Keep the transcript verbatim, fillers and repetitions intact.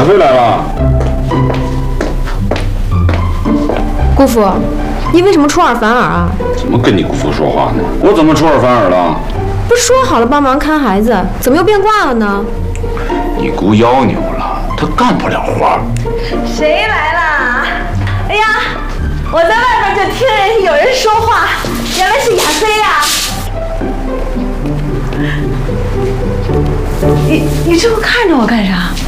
飞来了。 姑父，你为什么出尔反尔啊？ 怎么跟你姑父说话呢？我怎么出尔反尔了？ 不是说好了帮忙看孩子，怎么又变卦了呢？ 你姑腰扭了，她干不了活。 谁来了？哎呀，我在外边就听人有人说话，原来是亚飞呀！你你这么看着我干啥？